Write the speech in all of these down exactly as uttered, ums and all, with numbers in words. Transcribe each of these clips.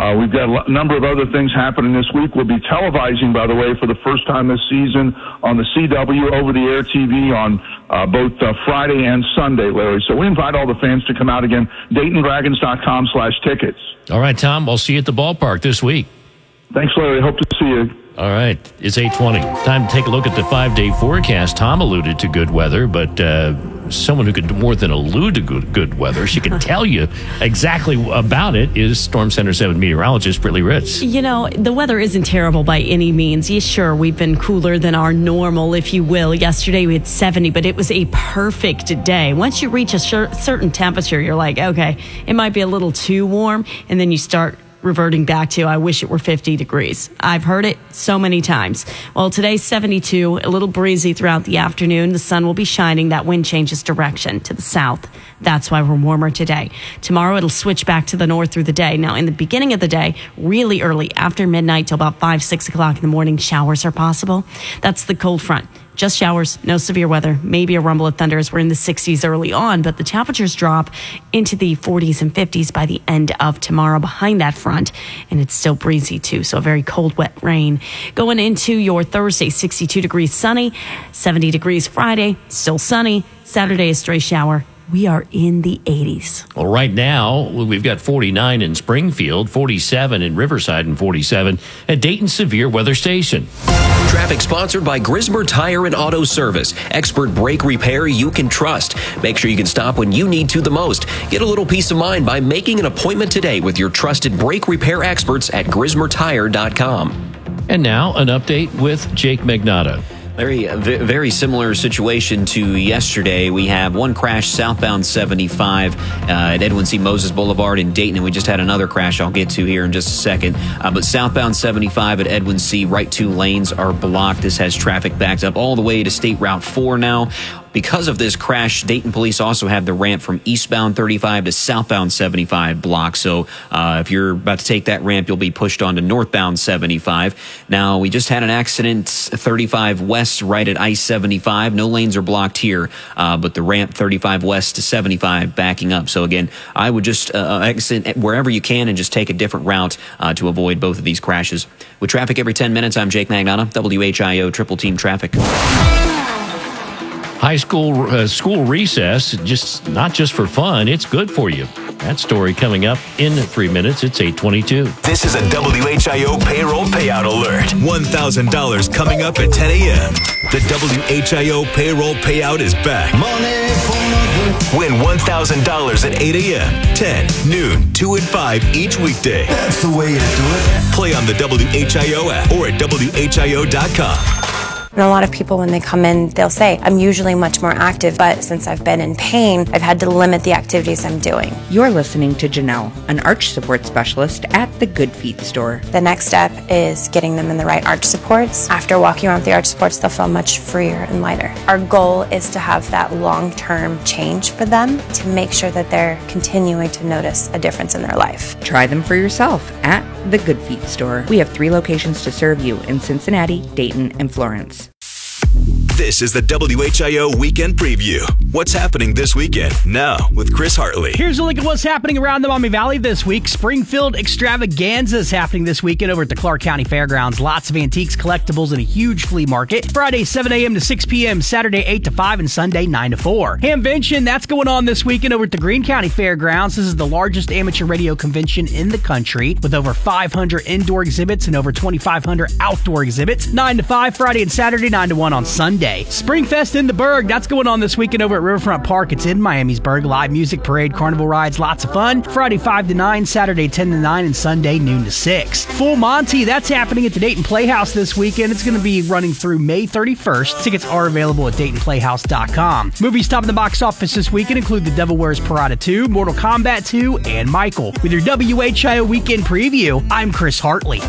Uh, we've got a number of other things happening this week. We'll be televising, by the way, for the first time this season on the C W over-the-air T V on uh, both uh, Friday and Sunday, Larry. So we invite all the fans to come out again. Dayton Dragons dot com slash tickets. All right, Tom, I'll see you at the ballpark this week. Thanks, Larry. Hope to see you. All right, it's eight twenty. Time to take a look at the five-day forecast. Tom alluded to good weather, but uh, someone who could more than allude to good, good weather, she can tell you exactly about it, is Storm Center seven meteorologist Brittany Ritz. You know, the weather isn't terrible by any means. Yeah, sure, we've been cooler than our normal, if you will. Yesterday we had seventy, but it was a perfect day. Once you reach a cer- certain temperature, you're like, okay, it might be a little too warm, and then you start reverting back to, I wish it were fifty degrees. I've heard it so many times. Well, today's seventy-two, a little breezy throughout the afternoon. The sun will be shining. That wind changes direction to the south. That's why we're warmer today. Tomorrow, it'll switch back to the north through the day. Now, in the beginning of the day, really early, after midnight till about five, six o'clock in the morning, showers are possible. That's the cold front. Just showers, no severe weather, maybe a rumble of thunder as we're in the sixties early on, but the temperatures drop into the forties and fifties by the end of tomorrow behind that front, and it's still breezy too, so very cold, wet rain. Going into your Thursday, sixty-two degrees sunny, seventy degrees Friday, still sunny, Saturday a stray shower. We are in the eighties. Well, right now, we've got forty-nine in Springfield, forty-seven in Riverside, and forty-seven at Dayton Severe Weather Station. Traffic sponsored by Grismer Tire and Auto Service. Expert brake repair you can trust. Make sure you can stop when you need to the most. Get a little peace of mind by making an appointment today with your trusted brake repair experts at Grismer Tire dot com. And now, an update with Jake Magnotta. Larry, a very similar situation to yesterday. We have one crash southbound seventy-five uh, at Edwin C. Moses Boulevard in Dayton, and we just had another crash I'll get to here in just a second. Uh, but southbound seventy-five at Edwin C., right two lanes are blocked. This has traffic backed up all the way to State Route four now. Because of this crash, Dayton police also have the ramp from eastbound thirty-five to southbound seventy-five blocked. So uh, if you're about to take that ramp, you'll be pushed onto northbound seventy-five. Now, we just had an accident thirty-five west right at I seventy-five. No lanes are blocked here, uh, but the ramp thirty-five west to seventy-five backing up. So again, I would just uh, exit wherever you can and just take a different route uh, to avoid both of these crashes. With traffic every ten minutes, I'm Jake Magnotta, W H I O Triple Team Traffic. High school uh, school recess, just not just for fun, it's good for you. That story coming up in three minutes. It's eight twenty-two. This is a W H I O payroll payout alert. one thousand dollars coming up at ten a.m. The W H I O payroll payout is back. Money for Win one thousand dollars at eight a.m., ten, noon, two, and five each weekday. That's the way to do it. Play on the W H I O app or at W H I O dot com. And a lot of people, when they come in, they'll say, I'm usually much more active, but since I've been in pain, I've had to limit the activities I'm doing. You're listening to Janelle, an arch support specialist at the Good Feet store. The next step is getting them in the right arch supports. After walking around with the arch supports, they'll feel much freer and lighter. Our goal is to have that long-term change for them to make sure that they're continuing to notice a difference in their life. Try them for yourself at the Good Feet store. We have three locations to serve you in Cincinnati, Dayton, and Florence. This is the W H I O Weekend Preview. What's happening this weekend? Now with Chris Hartley. Here's a look at what's happening around the Maumee Valley this week. Springfield Extravaganza is happening this weekend over at the Clark County Fairgrounds. Lots of antiques, collectibles, and a huge flea market. Friday, seven a.m. to six p.m., Saturday, eight to five, and Sunday, nine to four. Hamvention, that's going on this weekend over at the Greene County Fairgrounds. This is the largest amateur radio convention in the country with over five hundred indoor exhibits and over twenty-five hundred outdoor exhibits. nine to five Friday and Saturday, nine to one on Sunday. Springfest in the Berg, that's going on this weekend over at Riverfront Park. It's in Miamisburg. Live music, parade, carnival rides, lots of fun. Friday five to nine, Saturday ten to nine, and Sunday noon to six. Full Monty, that's happening at the Dayton Playhouse this weekend. It's going to be running through May thirty-first. Tickets are available at Dayton Playhouse dot com. Movies topping the box office this weekend include The Devil Wears Prada two, Mortal Kombat two, and Michael. With your W H I O Weekend Preview, I'm Chris Hartley.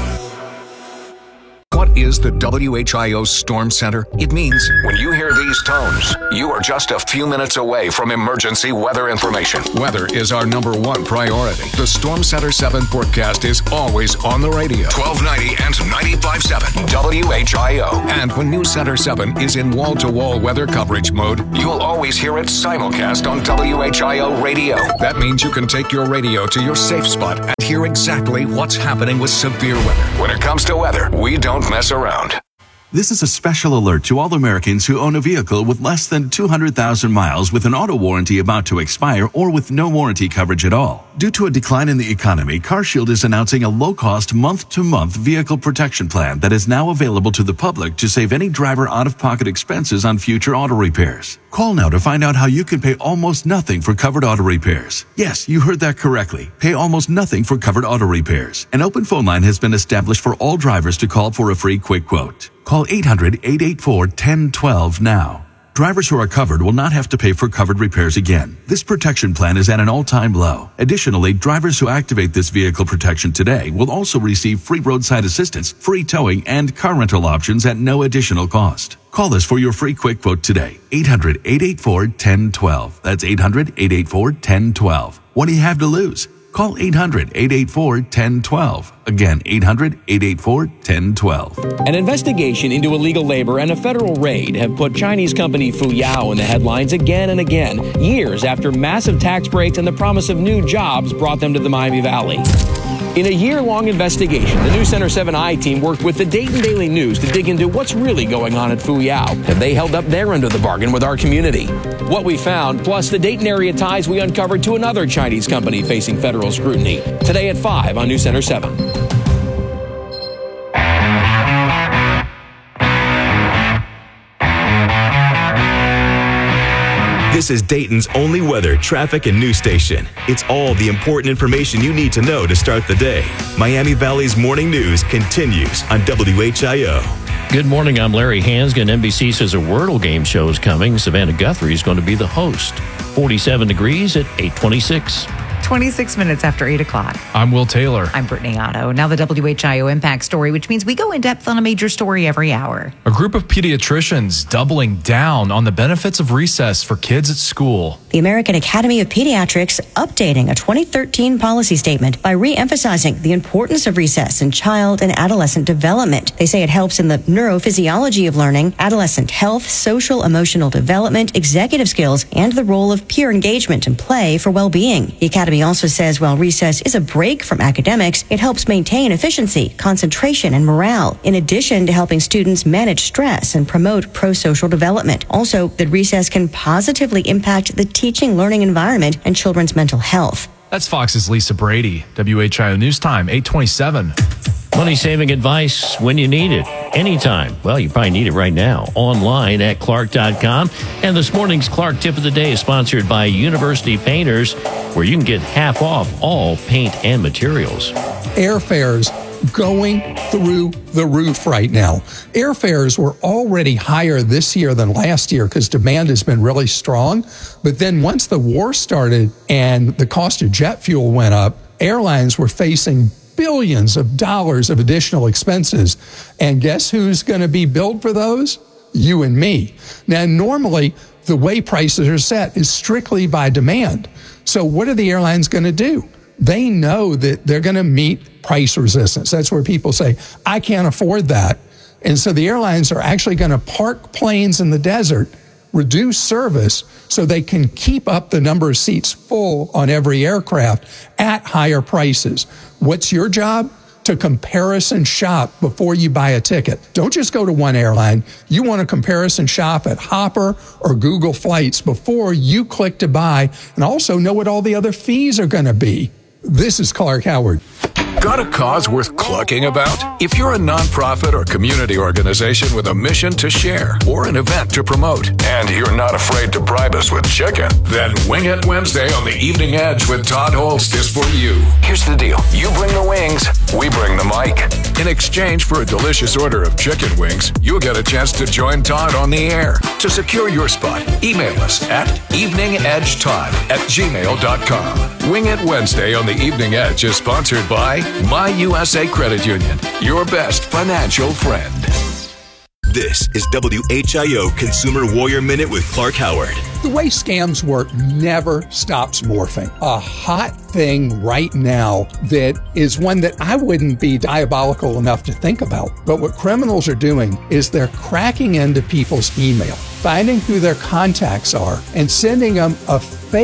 What is the W H I O Storm Center? It means when you hear these tones, you are just a few minutes away from emergency weather information. Weather is our number one priority. The Storm Center seven forecast is always on the radio. twelve ninety and ninety-five point seven W H I O. And when News Center seven is in wall-to-wall weather coverage mode, you'll always hear it simulcast on W H I O radio. That means you can take your radio to your safe spot at hear exactly what's happening with severe weather. When it comes to weather, we don't mess around. This is a special alert to all Americans who own a vehicle with less than two hundred thousand miles with an auto warranty about to expire or with no warranty coverage at all. Due to a decline in the economy, CarShield is announcing a low-cost month-to-month vehicle protection plan that is now available to the public to save any driver out-of-pocket expenses on future auto repairs. Call now to find out how you can pay almost nothing for covered auto repairs. Yes, you heard that correctly. Pay almost nothing for covered auto repairs. An open phone line has been established for all drivers to call for a free quick quote. Call eight hundred, eight eight four, one zero one two now. Drivers who are covered will not have to pay for covered repairs again. This protection plan is at an all-time low. Additionally, drivers who activate this vehicle protection today will also receive free roadside assistance, free towing, and car rental options at no additional cost. Call us for your free quick quote today. eight hundred, eight eight four, one zero one two. That's eight hundred, eight eight four, one zero one two. What do you have to lose? Call eight hundred, eight eight four, one zero one two. Again, eight hundred, eight eight four, one zero one two. An investigation into illegal labor and a federal raid have put Chinese company Fuyao in the headlines again and again, years after massive tax breaks and the promise of new jobs brought them to the Miami Valley. In a year-long investigation, the News Center seven I team worked with the Dayton Daily News to dig into what's really going on at Fuyao. Have they held up their end of the bargain with our community? What we found, plus the Dayton area ties we uncovered to another Chinese company facing federal scrutiny. Today at five on News Center seven. This is Dayton's only weather, traffic, and news station. It's all the important information you need to know to start the day. Miami Valley's morning news continues on W H I O. Good morning, I'm Larry Hansgen. N B C says a Wordle game show is coming. Savannah Guthrie is going to be the host. forty-seven degrees at eight twenty-six. twenty-six minutes after eight o'clock. I'm Will Taylor. I'm Brittany Otto. Now the W H I O Impact Story, which means we go in depth on a major story every hour. A group of pediatricians doubling down on the benefits of recess for kids at school. The American Academy of Pediatrics updating a twenty thirteen policy statement by re-emphasizing the importance of recess in child and adolescent development. They say it helps in the neurophysiology of learning, adolescent health, social, emotional development, executive skills, and the role of peer engagement and play for well-being. The Academy also says while recess is a break from academics, it helps maintain efficiency, concentration, and morale, in addition to helping students manage stress and promote pro-social development. Also, that recess can positively impact the teaching learning environment and children's mental health. That's Fox's Lisa Brady. W H I O News Time, eight twenty-seven. Money-saving advice when you need it, anytime. Well, you probably need it right now. Online at Clark dot com. And this morning's Clark Tip of the Day is sponsored by University Painters, where you can get half off all paint and materials. Airfares going through the roof right now. Airfares were already higher this year than last year because demand has been really strong. But then once the war started and the cost of jet fuel went up, airlines were facing billions of dollars of additional expenses. And guess who's going to be billed for those? You and me. Now, normally, the way prices are set is strictly by demand. So what are the airlines going to do? They know that they're going to meet price resistance. That's where people say, I can't afford that. And so the airlines are actually going to park planes in the desert, reduce service so they can keep up the number of seats full on every aircraft at higher prices. What's your job? To comparison shop before you buy a ticket. Don't just go to one airline. You want to comparison shop at Hopper or Google Flights before you click to buy, and also know what all the other fees are going to be. This is Clark Howard. Got a cause worth clucking about? If you're a nonprofit or community organization with a mission to share or an event to promote, and you're not afraid to bribe us with chicken, then Wing It Wednesday on the Evening Edge with Todd Holst is for you. Here's the deal. You bring the wings, we bring the mic. In exchange for a delicious order of chicken wings, you'll get a chance to join Todd on the air. To secure your spot, email us at eveningedgetodd at gmail dot com. Wing It Wednesday on the Evening Edge is sponsored by My U S A Credit Union, your best financial friend. This is W H I O Consumer Warrior Minute with Clark Howard. The way scams work never stops morphing. A hot thing right now that is one that I wouldn't be diabolical enough to think about. But what criminals are doing is they're cracking into people's email, finding who their contacts are, and sending them a fake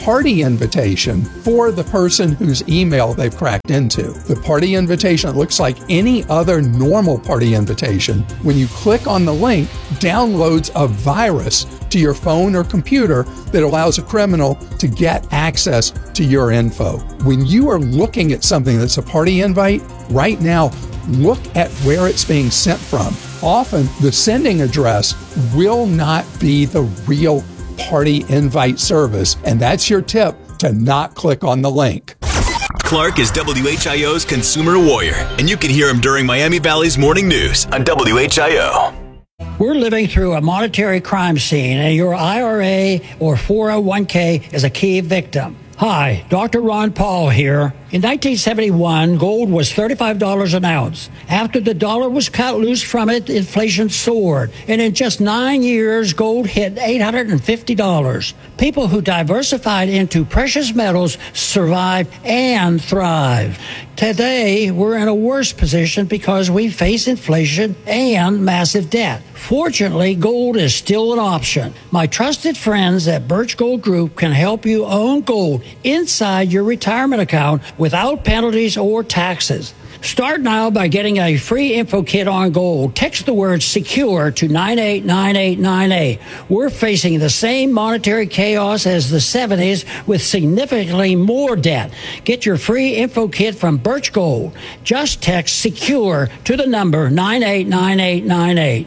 party invitation for the person whose email they've cracked into. The party invitation looks like any other normal party invitation. When you click on the link, downloads a virus to your phone or computer that allows a criminal to get access to your info. When you are looking at something that's a party invite, right now, look at where it's being sent from. Often, the sending address will not be the real party invite service, and that's your tip to not click on the link. Clark is W H I O's consumer warrior, and you can hear him during Miami Valley's morning news on W H I O. We're living through a monetary crime scene, and your I R A or four oh one k is a key victim. Hi, Doctor Ron Paul here. In nineteen seventy-one, gold was thirty-five dollars an ounce. After the dollar was cut loose from it, inflation soared. And in just nine years, gold hit eight hundred fifty dollars. People who diversified into precious metals survived and thrived. Today, we're in a worse position because we face inflation and massive debt. Fortunately, gold is still an option. My trusted friends at Birch Gold Group can help you own gold inside your retirement account without penalties or taxes. Start now by getting a free info kit on gold. Text the word SECURE to nine eight nine eight nine eight. We're facing the same monetary chaos as the seventies with significantly more debt. Get your free info kit from Birch Gold. Just text SECURE to the number nine eight nine eight nine eight.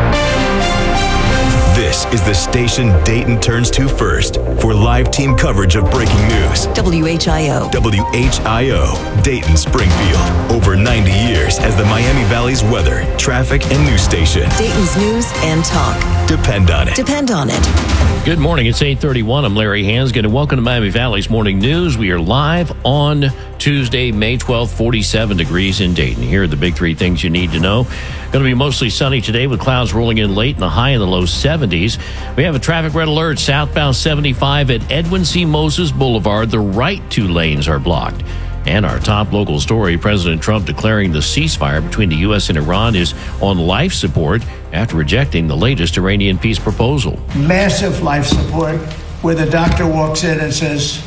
This is the station Dayton turns to first for live team coverage of breaking news. W H I O. W H I O, Dayton Springfield. Over ninety years as the Miami Valley's weather, traffic, and news station. Dayton's news and talk. Depend on it. Depend on it. Good morning. It's eight thirty-one. I'm Larry Hansgen, and welcome to Miami Valley's Morning News. We are live on Tuesday, May twelfth, forty-seven degrees in Dayton. Here are the big three things you need to know. Going to be mostly sunny today with clouds rolling in late and a high in the low seventies. We have a traffic red alert southbound seventy-five at Edwin C. Moses Boulevard. The right two lanes are blocked. And our top local story, President Trump declaring the ceasefire between the U S and Iran is on life support after rejecting the latest Iranian peace proposal. Massive life support where the doctor walks in and says,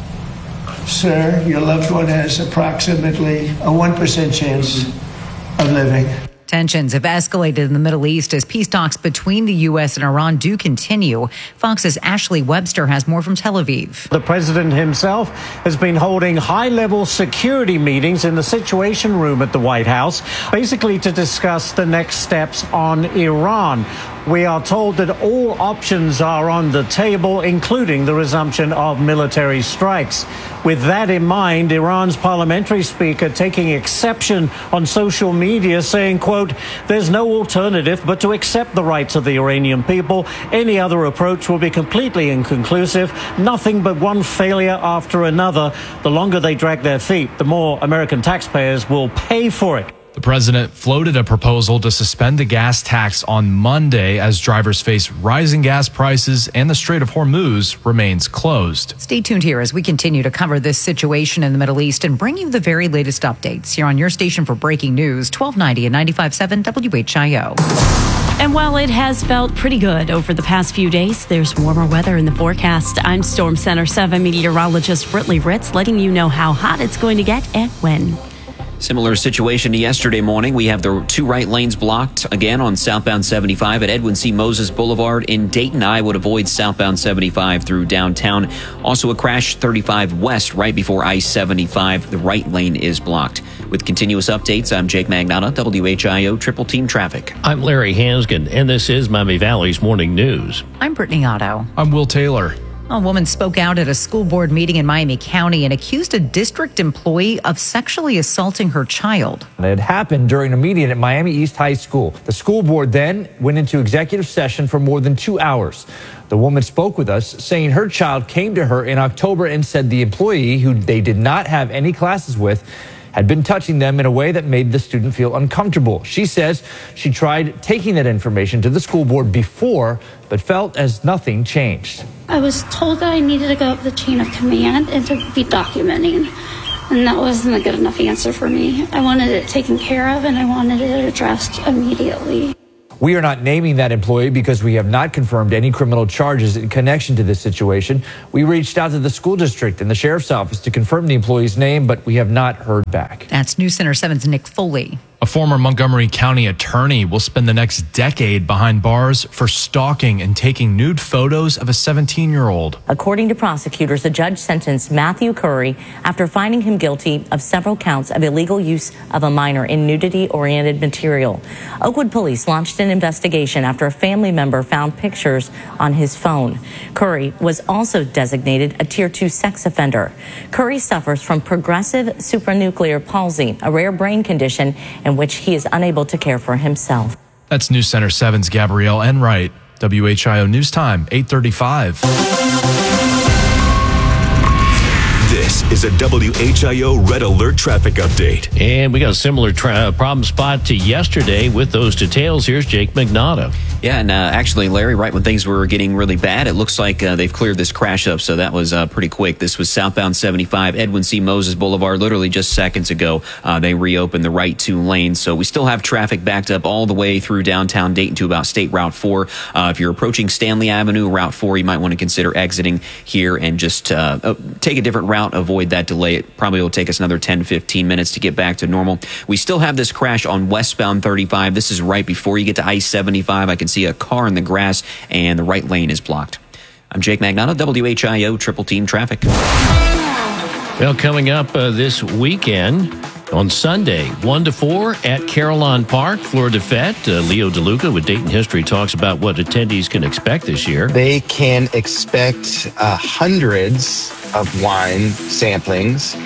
sir, your loved one has approximately a one percent chance of living. Tensions have escalated in the Middle East as peace talks between the U S and Iran do continue. Fox's Ashley Webster has more from Tel Aviv. The president himself has been holding high-level security meetings in the Situation Room at the White House, basically to discuss the next steps on Iran. We are told that all options are on the table, including the resumption of military strikes. With that in mind, Iran's parliamentary speaker taking exception on social media, saying, quote, there's no alternative but to accept the rights of the Iranian people. Any other approach will be completely inconclusive. Nothing but one failure after another. The longer they drag their feet, the more American taxpayers will pay for it. The president floated a proposal to suspend the gas tax on Monday as drivers face rising gas prices and the Strait of Hormuz remains closed. Stay tuned here as we continue to cover this situation in the Middle East and bring you the very latest updates here on your station for breaking news, twelve ninety and ninety-five point seven W H I O. And while it has felt pretty good over the past few days, there's warmer weather in the forecast. I'm Storm Center seven meteorologist Brittany Ritz, letting you know how hot it's going to get and when. Similar situation to yesterday morning. We have the two right lanes blocked again on southbound seventy-five at Edwin C. Moses Boulevard in Dayton. I would avoid southbound seventy-five through downtown. Also a crash thirty-five west right before I seventy-five. The right lane is blocked. With continuous updates, I'm Jake Magnotta, W H I O Triple Team Traffic. I'm Larry Hansgen, and this is Miami Valley's Morning News. I'm Brittany Otto. I'm Will Taylor. A woman spoke out at a school board meeting in Miami County and accused a district employee of sexually assaulting her child. It happened during a meeting at Miami East High School. The school board then went into executive session for more than two hours. The woman spoke with us, saying her child came to her in October and said the employee, who they did not have any classes with, had been touching them in a way that made the student feel uncomfortable. She says she tried taking that information to the school board before, but felt as nothing changed. I was told that I needed to go up the chain of command and to be documenting, and that wasn't a good enough answer for me. I wanted it taken care of, and I wanted it addressed immediately. We are not naming that employee because we have not confirmed any criminal charges in connection to this situation. We reached out to the school district and the sheriff's office to confirm the employee's name, but we have not heard back. That's News Center seven's Nick Foley. A former Montgomery County attorney will spend the next decade behind bars for stalking and taking nude photos of a seventeen-year-old. According to prosecutors, the judge sentenced Matthew Curry after finding him guilty of several counts of illegal use of a minor in nudity-oriented material. Oakwood police launched an investigation after a family member found pictures on his phone. Curry was also designated a Tier two sex offender. Curry suffers from progressive supranuclear palsy, a rare brain condition in which he is unable to care for himself. That's News Center seven's Gabrielle Enright. W H I O News Time, eight thirty-five. This is a W H I O Red Alert traffic update. And we got a similar tra- problem spot to yesterday with those details. Here's Jake Magnotta. Yeah, and uh, actually, Larry, right when things were getting really bad, it looks like uh, they've cleared this crash up, so that was uh, pretty quick. This was southbound seventy-five, Edwin C. Moses Boulevard, literally just seconds ago. Uh, they reopened the right two lanes, so we still have traffic backed up all the way through downtown Dayton to about State Route four. Uh, if you're approaching Stanley Avenue, Route four, you might want to consider exiting here and just uh, uh, take a different route, avoid that delay. It probably will take us another ten, fifteen minutes to get back to normal. We still have this crash on westbound thirty-five. This is right before you get to I seventy-five. I can see a car in the grass, and the right lane is blocked. I'm Jake Magnotta, W H I O Triple Team Traffic. Well, coming up uh, this weekend, on Sunday, one to four at Carillon Park, Florida Fete. Uh, Leo DeLuca with Dayton History talks about what attendees can expect this year. They can expect uh, hundreds of wine samplings,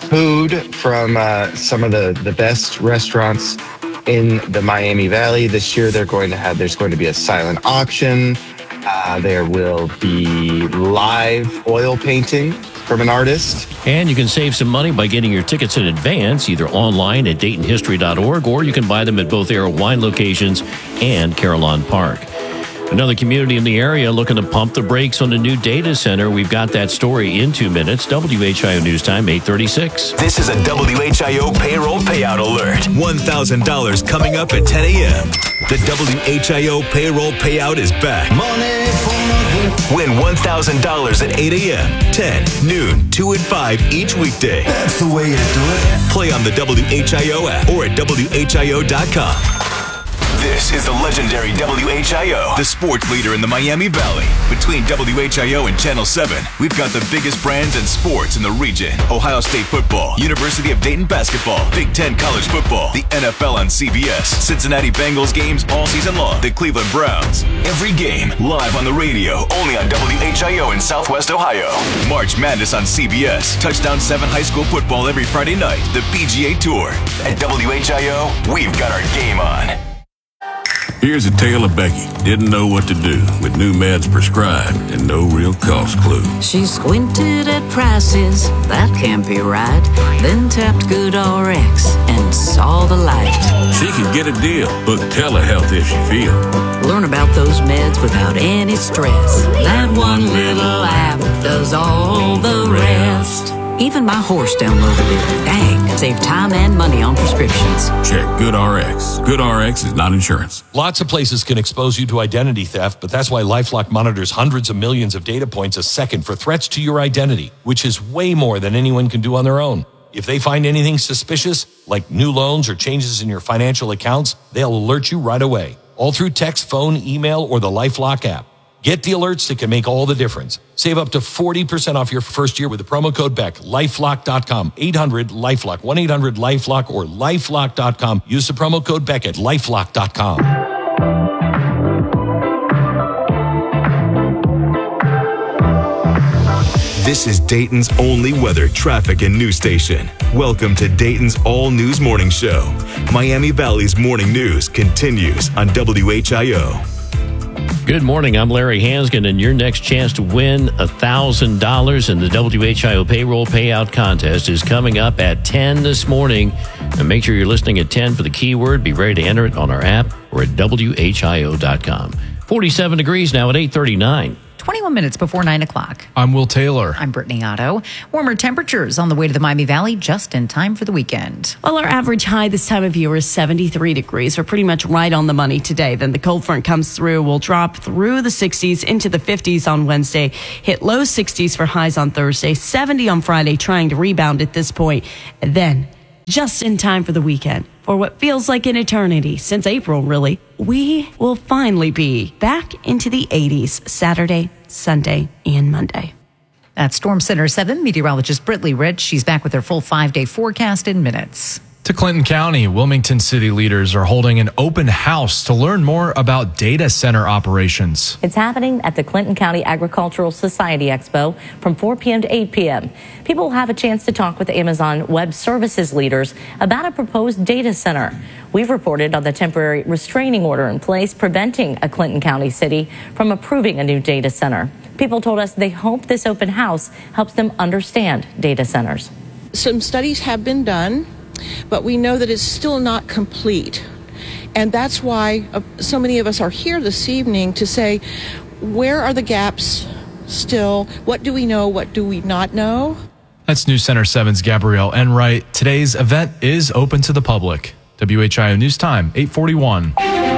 food from uh, some of the, the best restaurants in the Miami Valley. This year they're going to have, there's going to be a silent auction. Uh, there will be live oil painting from an artist. And you can save some money by getting your tickets in advance, either online at Dayton History dot org, or you can buy them at both Arrow Wine locations and Carillon Park. Another community in the area looking to pump the brakes on a new data center. We've got that story in two minutes. W H I O News Time, eight thirty-six. This is a W H I O payroll payout alert. one thousand dollars coming up at ten a.m. The W H I O payroll payout is back. Money for nothing. Win one thousand dollars at eight a.m., ten, noon, two, and five each weekday. That's the way to do it. Play on the W H I O app or at W H I O dot com. This is the legendary W H I O, the sports leader in the Miami Valley. Between W H I O and Channel seven, we've got the biggest brands and sports in the region. Ohio State football, University of Dayton basketball, Big Ten college football, the N F L on C B S, Cincinnati Bengals games all season long, the Cleveland Browns. Every game live on the radio, only on W H I O in Southwest Ohio. March Madness on C B S, Touchdown seven high school football every Friday night, the P G A Tour. At W H I O, we've got our game on. Here's a tale of Becky. Didn't know what to do with new meds prescribed and no real cost clue. She squinted at prices, that can't be right. Then tapped GoodRx and saw the light. She could get a deal. Book telehealth if she feel. Learn about those meds without any stress. That one little app does all the rest. Even my horse downloaded it. Dang, save time and money on prescriptions. Check GoodRx. GoodRx is not insurance. Lots of places can expose you to identity theft, but that's why LifeLock monitors hundreds of millions of data points a second for threats to your identity, which is way more than anyone can do on their own. If they find anything suspicious, like new loans or changes in your financial accounts, they'll alert you right away, all through text, phone, email, or the LifeLock app. Get the alerts that can make all the difference. Save up to forty percent off your first year with the promo code Beck. lifelock dot com. eight hundred LifeLock. one eight hundred LifeLock or lifelock dot com. Use the promo code Beck at lifelock dot com. This is Dayton's only weather, traffic, and news station. Welcome to Dayton's All News Morning Show. Miami Valley's morning news continues on W H I O. Good morning. I'm Larry Hansgen, and your next chance to win one thousand dollars in the W H I O Payroll Payout Contest is coming up at ten this morning. And make sure you're listening at ten for the keyword. Be ready to enter it on our app or at W H I O dot com. forty-seven degrees now at eight thirty-nine. twenty-one minutes before nine o'clock. I'm Will Taylor. I'm Brittany Otto. Warmer temperatures on the way to the Miami Valley just in time for the weekend. Well, our average high this time of year is seventy-three degrees. We're pretty much right on the money today. Then the cold front comes through. We'll drop through the sixties into the fifties on Wednesday. Hit low sixties for highs on Thursday. seventy on Friday, trying to rebound at this point. And then, just in time for the weekend, for what feels like an eternity, since April really, we will finally be back into the eighties Saturday, Sunday, and Monday. That's Storm Center seven meteorologist Brittany Rich. She's back with her full five-day forecast in minutes. To Clinton County, Wilmington city leaders are holding an open house to learn more about data center operations. It's happening at the Clinton County Agricultural Society Expo from four p.m. to eight p.m. People will have a chance to talk with Amazon Web Services leaders about a proposed data center. We've reported on the temporary restraining order in place preventing a Clinton County city from approving a new data center. People told us they hope this open house helps them understand data centers. Some studies have been done, but we know that it's still not complete. And that's why uh, so many of us are here this evening to say, where are the gaps still? What do we know? What do we not know? That's News Center seven's Gabrielle Enright. Today's event is open to the public. W H I O News Time, eight forty-one.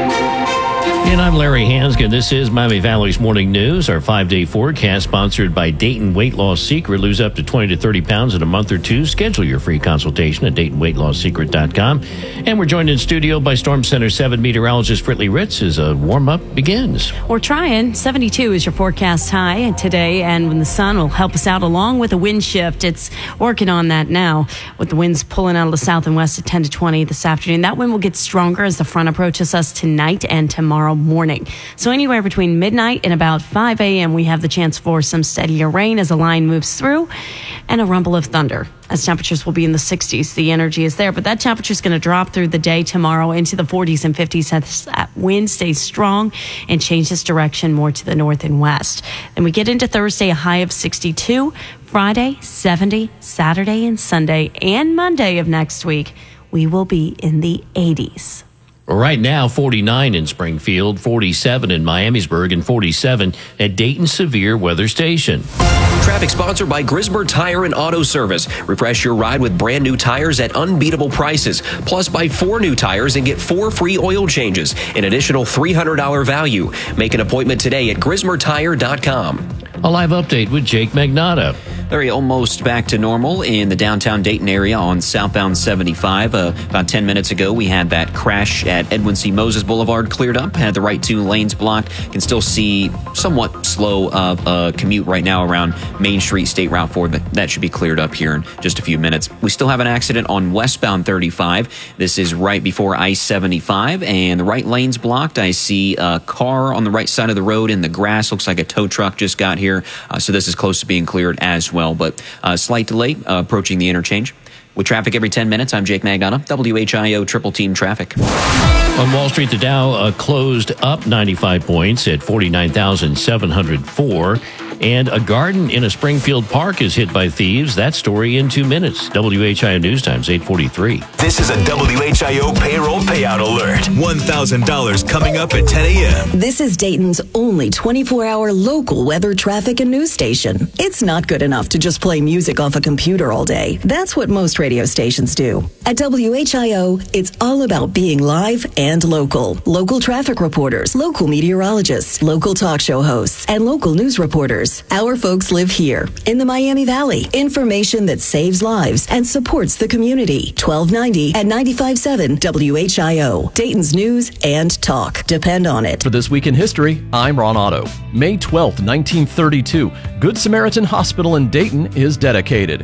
And I'm Larry Hansgen. This is Miami Valley's Morning News. Our five-day forecast sponsored by Dayton Weight Loss Secret. Lose up to twenty to thirty pounds in a month or two. Schedule your free consultation at Dayton Weight Loss Secret dot com. And we're joined in studio by Storm Center seven meteorologist Brittany Ritz as a warm-up begins. We're trying. seventy-two is your forecast high today, and when the sun will help us out along with a wind shift. It's working on that now with the winds pulling out of the south and west at ten to twenty this afternoon. That wind will get stronger as the front approaches us tonight and tomorrow morning. So anywhere between midnight and about five a.m. we have the chance for some steadier rain as a line moves through and a rumble of thunder as temperatures will be in the sixties. The energy is there, but that temperature is going to drop through the day tomorrow into the forties and fifties as that wind stays strong and changes direction more to the north and west. Then we get into Thursday, a high of sixty-two, Friday, seventy, Saturday and Sunday and Monday of next week, we will be in the eighties. Right now, forty-nine in Springfield, forty-seven in Miamisburg, and forty-seven at Dayton Severe Weather Station. Traffic sponsored by Grismer Tire and Auto Service. Refresh your ride with brand new tires at unbeatable prices. Plus, buy four new tires and get four free oil changes, an additional three hundred dollars value. Make an appointment today at Grismer Tire dot com. A live update with Jake Magnotta. Larry, almost back to normal in the downtown Dayton area on southbound seventy-five. Uh, about ten minutes ago, we had that crash at Edwin C. Moses Boulevard cleared up. Had the right two lanes blocked. Can still see somewhat slow of a commute right now around Main Street, State Route four, but that should be cleared up here in just a few minutes. We still have an accident on westbound thirty-five. This is right before I seventy-five, and the right lane's blocked. I see a car on the right side of the road in the grass. Looks like a tow truck just got here, uh, so this is close to being cleared as well. But a uh, slight delay uh, approaching the interchange. With traffic every ten minutes, I'm Jake Magnotta, W H I O Triple Team Traffic. On Wall Street, the Dow uh, closed up ninety-five points at forty-nine thousand seven hundred four. And a garden in a Springfield park is hit by thieves. That story in two minutes. W H I O News Times, eight forty-three. This is a W H I O payroll payout alert. one thousand dollars coming up at ten a.m. This is Dayton's only twenty-four hour local weather, traffic, and news station. It's not good enough to just play music off a computer all day. That's what most radio stations do. At W H I O, it's all about being live and local. Local traffic reporters, local meteorologists, local talk show hosts, and local news reporters. Our folks live here in the Miami Valley. Information that saves lives and supports the community. twelve ninety and ninety-five point seven W H I O. Dayton's news and talk. Depend on it. For This Week in History, I'm Ron Otto. May twelfth, nineteen thirty-two, Good Samaritan Hospital in Dayton is dedicated.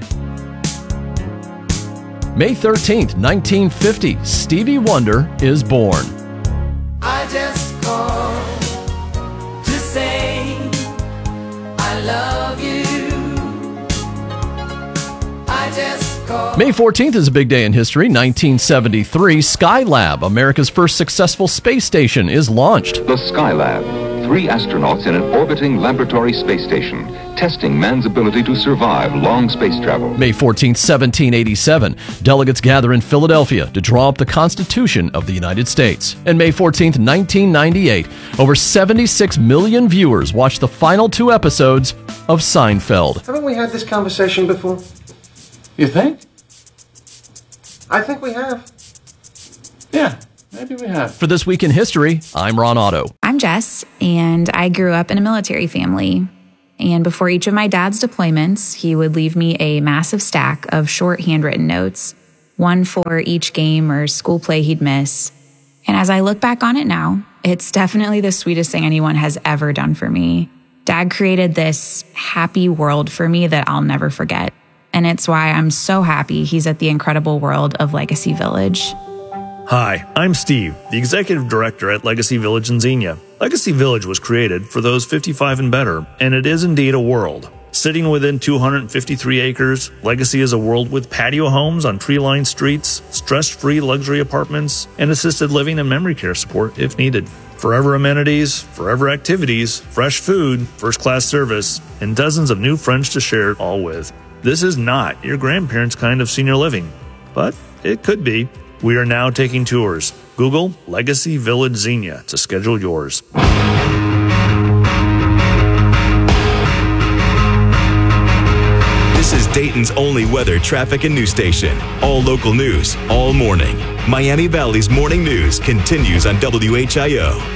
May thirteenth, nineteen fifty, Stevie Wonder is born. I just called to say I love you. I just called. May fourteenth is a big day in history. nineteen seventy-three, Skylab, America's first successful space station, is launched. The Skylab, three astronauts in an orbiting laboratory space station, testing man's ability to survive long space travel. May fourteenth, seventeen eighty-seven, delegates gather in Philadelphia to draw up the Constitution of the United States. And May fourteenth, nineteen ninety-eight, over seventy-six million viewers watched the final two episodes of Seinfeld. Haven't we had this conversation before? You think? I think we have. Yeah, maybe we have. For This Week in History, I'm Ron Otto. I'm Jess, and I grew up in a military family. And before each of my dad's deployments, he would leave me a massive stack of short handwritten notes, one for each game or school play he'd miss. And as I look back on it now, it's definitely the sweetest thing anyone has ever done for me. Dad created this happy world for me that I'll never forget. And it's why I'm so happy he's at the incredible world of Legacy Village. Hi, I'm Steve, the Executive Director at Legacy Village in Xenia. Legacy Village was created for those fifty-five and better, and it is indeed a world. Sitting within two hundred fifty-three acres, Legacy is a world with patio homes on tree-lined streets, stress-free luxury apartments, and assisted living and memory care support if needed. Forever amenities, forever activities, fresh food, first-class service, and dozens of new friends to share it all with. This is not your grandparents' kind of senior living, but it could be. We are now taking tours. Google Legacy Village Xenia to schedule yours. This is Dayton's only weather, traffic, and news station. All local news, all morning. Miami Valley's morning news continues on W H I O.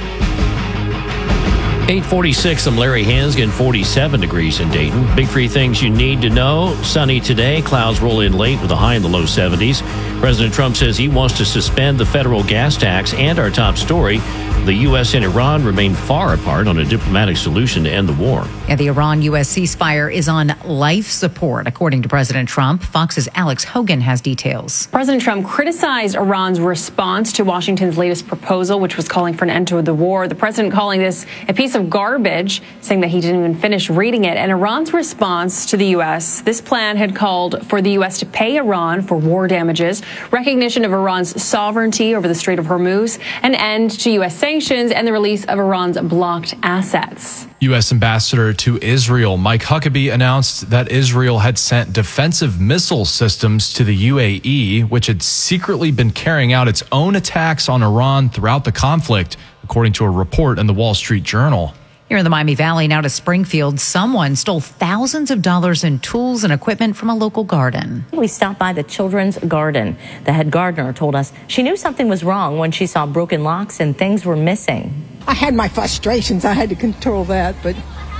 eight forty-six, I'm Larry Hansgen, forty-seven degrees in Dayton. Big three things you need to know. Sunny today. Clouds roll in late with a high in the low seventies. President Trump says he wants to suspend the federal gas tax. And our top story, the U S and Iran remain far apart on a diplomatic solution to end the war. Yeah, the Iran-U S ceasefire is on life support, according to President Trump. Fox's Alex Hogan has details. President Trump criticized Iran's response to Washington's latest proposal, which was calling for an end to the war. The president calling this a piece of garbage, saying that he didn't even finish reading it. And Iran's response to the U S, this plan had called for the U S to pay Iran for war damages, recognition of Iran's sovereignty over the Strait of Hormuz, an end to U S sanctions, and the release of Iran's blocked assets. U S Ambassador to Israel Mike Huckabee announced that Israel had sent defensive missile systems to the U A E, which had secretly been carrying out its own attacks on Iran throughout the conflict, according to a report in the Wall Street Journal. Here in the Miami Valley, now to Springfield, someone stole thousands of dollars in tools and equipment from a local garden. We stopped by the children's garden. The head gardener told us she knew something was wrong when she saw broken locks and things were missing. I had my frustrations. I had to control that, but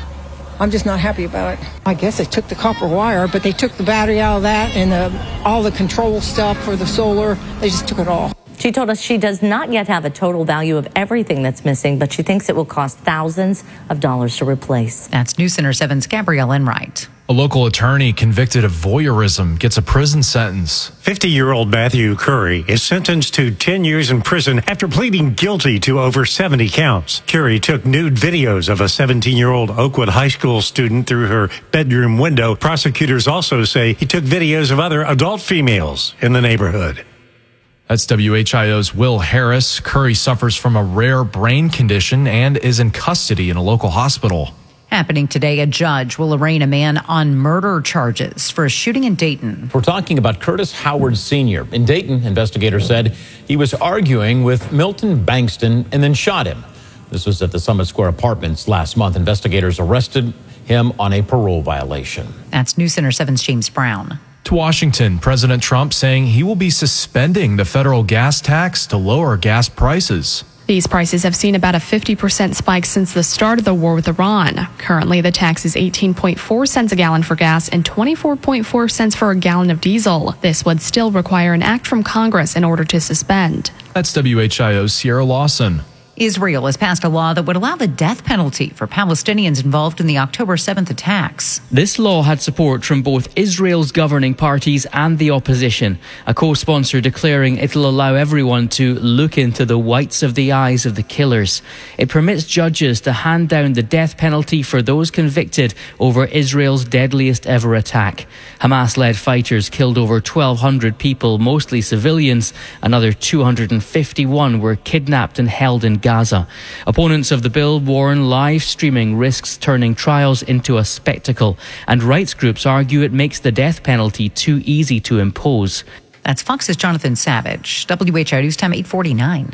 I'm just not happy about it. I guess they took the copper wire, but they took the battery out of that and the, all the control stuff for the solar. They just took it all. She told us she does not yet have a total value of everything that's missing, but she thinks it will cost thousands of dollars to replace. That's News Center seven's Gabrielle Enright. A local attorney convicted of voyeurism gets a prison sentence. fifty-year-old Matthew Curry is sentenced to ten years in prison after pleading guilty to over seventy counts. Curry took nude videos of a seventeen-year-old Oakwood High School student through her bedroom window. Prosecutors also say he took videos of other adult females in the neighborhood. That's W H I O's Will Harris. Curry suffers from a rare brain condition and is in custody in a local hospital. Happening today, a judge will arraign a man on murder charges for a shooting in Dayton. We're talking about Curtis Howard Senior In Dayton, investigators said he was arguing with Milton Bankston and then shot him. This was at the Summit Square Apartments last month. Investigators arrested him on a parole violation. That's News Center seven's James Brown. To Washington, President Trump saying he will be suspending the federal gas tax to lower gas prices. These prices have seen about a fifty percent spike since the start of the war with Iran. Currently, the tax is eighteen point four cents a gallon for gas and twenty-four point four cents for a gallon of diesel. This would still require an act from Congress in order to suspend. That's W H I O's Sierra Lawson. Israel has passed a law that would allow the death penalty for Palestinians involved in the October seventh attacks. This law had support from both Israel's governing parties and the opposition, a co-sponsor declaring it'll allow everyone to look into the whites of the eyes of the killers. It permits judges to hand down the death penalty for those convicted over Israel's deadliest ever attack. Hamas-led fighters killed over twelve hundred people, mostly civilians. Another two hundred fifty-one were kidnapped and held in Gaza. Opponents of the bill warn live streaming risks turning trials into a spectacle, and rights groups argue it makes the death penalty too easy to impose. That's Fox's Jonathan Savage. W H O News Time eight forty-nine.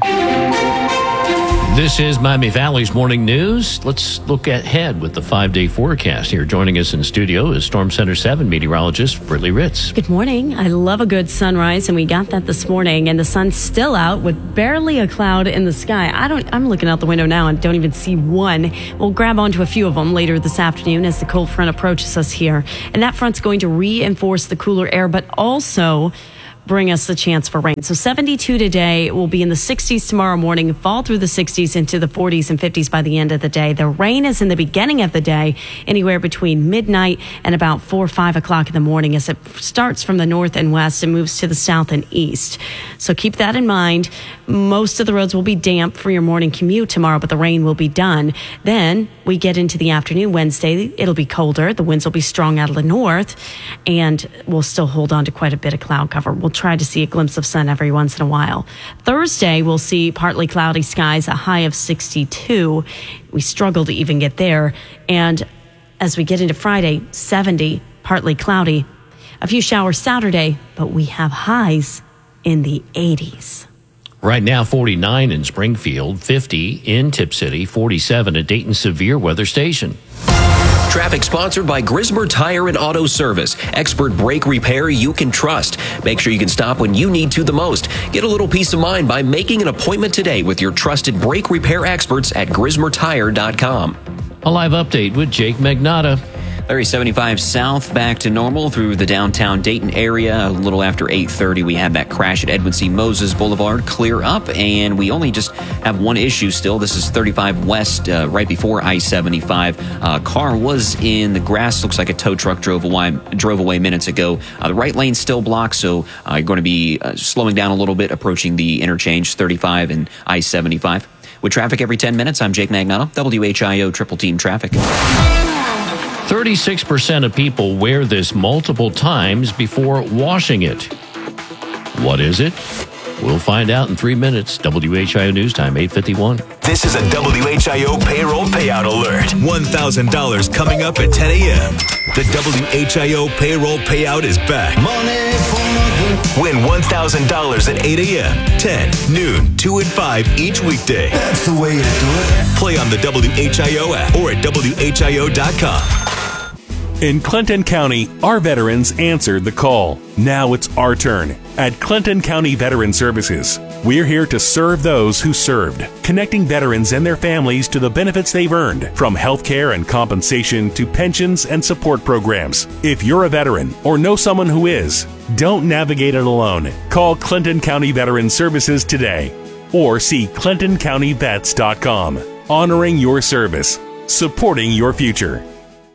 This is Miami Valley's Morning News. Let's look ahead with the five-day forecast. Here joining us in studio is Storm Center seven meteorologist Brittany Ritz. Good morning. I love a good sunrise, and we got that this morning, and the sun's still out with barely a cloud in the sky. I don't, I'm looking out the window now and don't even see one. We'll grab onto a few of them later this afternoon as the cold front approaches us here. And that front's going to reinforce the cooler air, but also bring us the chance for rain. So seventy-two today, will be in the sixties tomorrow morning, fall through the sixties into the forties and fifties by the end of the day. The rain is in the beginning of the day, anywhere between midnight and about four or five o'clock in the morning as it starts from the north and west and moves to the south and east. So keep that in mind. Most of the roads will be damp for your morning commute tomorrow, but the rain will be done. Then we get into the afternoon Wednesday. It'll be colder. The winds will be strong out of the north, and we'll still hold on to quite a bit of cloud cover. We'll try to see a glimpse of sun every once in a while. Thursday, we'll see partly cloudy skies, a high of sixty-two. We struggle to even get there. And as we get into Friday, seventy, partly cloudy. A few showers Saturday, but we have highs in the eighties. Right now, forty-nine in Springfield, fifty in Tip City, forty-seven at Dayton Severe Weather Station. Traffic sponsored by Grismer Tire and Auto Service. Expert brake repair you can trust. Make sure you can stop when you need to the most. Get a little peace of mind by making an appointment today with your trusted brake repair experts at grismer tire dot com. A live update with Jake Magnotta. Larry seventy-five south back to normal through the downtown Dayton area. A little after eight thirty, we had that crash at Edwin C. Moses Boulevard clear up, and we only just have one issue still. This is thirty-five west, uh, right before I seventy-five. Uh, car was in the grass. Looks like a tow truck drove away, drove away minutes ago. Uh, the right lane's still blocked, so uh, you're going to be uh, slowing down a little bit, approaching the interchange, thirty-five and I seventy-five. With traffic every ten minutes, I'm Jake Magnotta, W H I O Triple Team Traffic. thirty-six percent of people wear this multiple times before washing it. What is it? We'll find out in three minutes. W H I O News Time, eight fifty-one. This is a W H I O payroll payout alert. one thousand dollars coming up at ten a.m. The W H I O payroll payout is back. Money for Win one thousand dollars at eight a.m., ten, noon, two, and five each weekday. That's the way to do it. Play on the W H I O app or at W H I O dot com. In Clinton County, our veterans answered the call. Now it's our turn. At Clinton County Veteran Services, we're here to serve those who served, connecting veterans and their families to the benefits they've earned, from health care and compensation to pensions and support programs. If you're a veteran or know someone who is, don't navigate it alone. Call Clinton County Veteran Services today or see clinton county vets dot com. Honoring your service, supporting your future.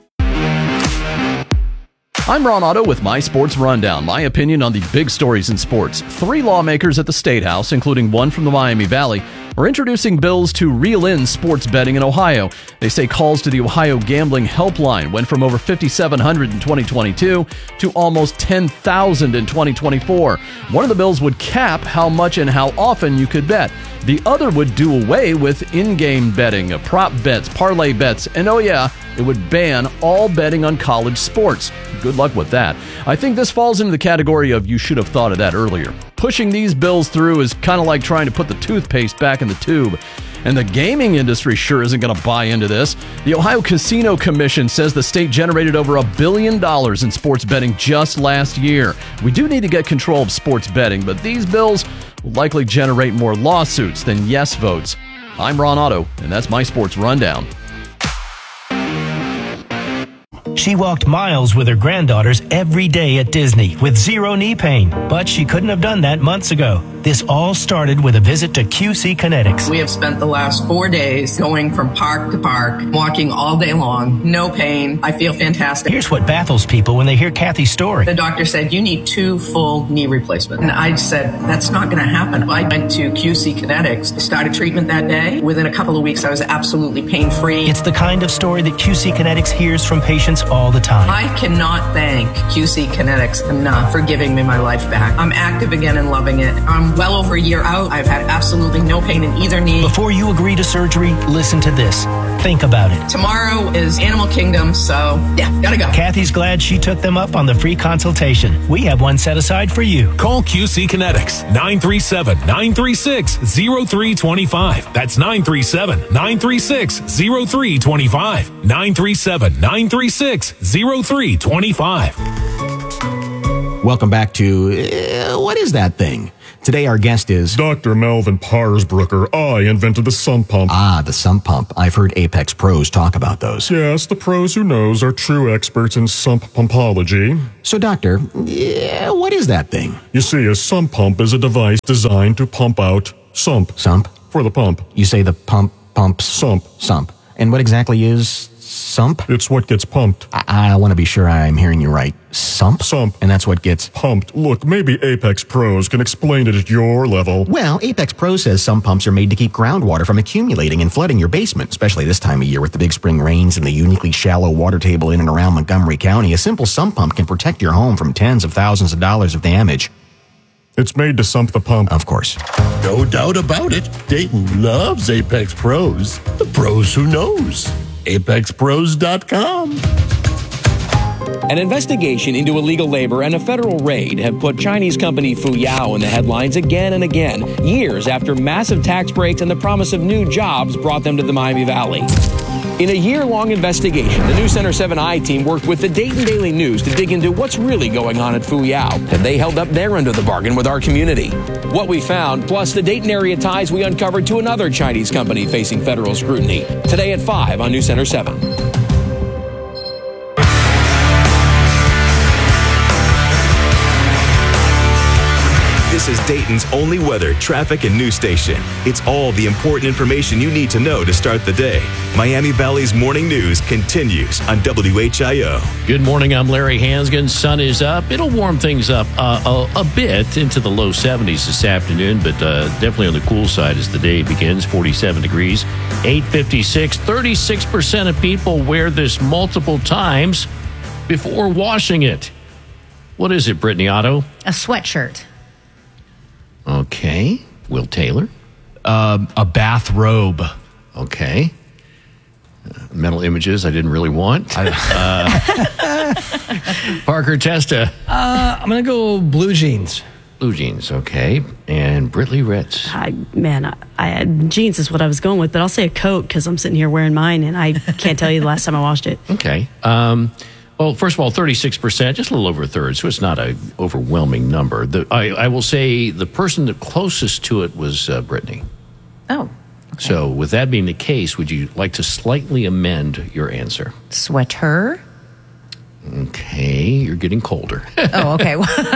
I'm Ron Otto with My Sports Rundown, my opinion on the big stories in sports. Three lawmakers at the State House, including one from the Miami Valley, are introducing bills to reel in sports betting in Ohio. They say calls to the Ohio Gambling Helpline went from over fifty-seven hundred in twenty twenty-two to almost ten thousand in twenty twenty-four. One of the bills would cap how much and how often you could bet. The other would do away with in-game betting, prop bets, parlay bets, and oh yeah, it would ban all betting on college sports. Good luck with that. I think this falls into the category of you should have thought of that earlier. Pushing these bills through is kind of like trying to put the toothpaste back in the tube. And the gaming industry sure isn't going to buy into this. The Ohio Casino Commission says the state generated over a billion dollars in sports betting just last year. We do need to get control of sports betting, but these bills will likely generate more lawsuits than yes votes. I'm Ron Otto, and that's my Sports Rundown. She walked miles with her granddaughters every day at Disney with zero knee pain, but she couldn't have done that months ago. This all started with a visit to Q C Kinetics. We have spent the last four days going from park to park, walking all day long, no pain. I feel fantastic. Here's what baffles people when they hear Kathy's story. The doctor said, you need two full knee replacements. And I said, that's not going to happen. I went to Q C Kinetics, started treatment that day. Within a couple of weeks, I was absolutely pain-free. It's the kind of story that Q C Kinetics hears from patients all the time. I cannot thank Q C Kinetics enough for giving me my life back. I'm active again and loving it. I'm well over a year out. I've had absolutely no pain in either knee. Before you agree to surgery, listen to this. Think about it. Tomorrow is Animal Kingdom, so yeah, gotta go. Kathy's glad she took them up on the free consultation. We have one set aside for you. Call Q C Kinetics, nine three seven, nine three six, zero three two five. That's nine three seven, nine three six, zero three two five. nine three seven, nine three six, zero three two five. Welcome back to uh, What is That Thing? Today our guest is Doctor Melvin Parsbrucker. I invented the sump pump. Ah, the sump pump. I've heard Apex pros talk about those. Yes, the pros who knows are true experts in sump pumpology. So, doctor, yeah, what is that thing? You see, a sump pump is a device designed to pump out sump. Sump? For the pump. You say the pump pumps? Sump. Sump. And what exactly is sump? It's what gets pumped. I, I want to be sure I'm hearing you right. Sump? Sump. And that's what gets pumped. Look, maybe Apex Pros can explain it at your level. Well, Apex Pro says sump pumps are made to keep groundwater from accumulating and flooding your basement, especially this time of year with the big spring rains and the uniquely shallow water table in and around Montgomery County. A simple sump pump can protect your home from tens of thousands of dollars of damage. It's made to sump the pump. Of course. No doubt about it. Dayton loves Apex Pros. The pros who knows. apex pros dot com. An investigation into illegal labor and a federal raid have put Chinese company Fuyao in the headlines again and again, years after massive tax breaks and the promise of new jobs brought them to the Miami Valley. In a year-long investigation, the News Center seven I team worked with the Dayton Daily News to dig into what's really going on at Fuyao, and they held up their end of the bargain with our community. What we found, plus the Dayton area ties we uncovered to another Chinese company facing federal scrutiny. Today at five on News Center seven. This is Dayton's only weather, traffic, and news station. It's all the important information you need to know to start the day. Miami Valley's morning news continues on W H I O. Good morning, I'm Larry Hansgen. Sun is up. It'll warm things up uh, a, a bit into the low seventies this afternoon, but uh, definitely on the cool side as the day begins. forty-seven degrees, eight fifty-six. thirty-six percent of people wear this multiple times before washing it. What is it, Brittany Otto? A sweatshirt. Okay. Will Taylor? Uh, a bathrobe. Okay. Uh, mental images I didn't really want. Uh, Parker Testa? Uh, I'm going to go blue jeans. Blue jeans, okay. And Britley Ritz? I, man, I, I jeans is what I was going with, but I'll say a coat because I'm sitting here wearing mine and I can't tell you the last time I washed it. Okay. Um, well, first of all, thirty-six percent, just a little over a third, so it's not an overwhelming number. The, I, I will say the person the closest to it was uh, Brittany. Oh. Okay. So with that being the case, would you like to slightly amend your answer? Sweater. Okay, you're getting colder. Oh, okay.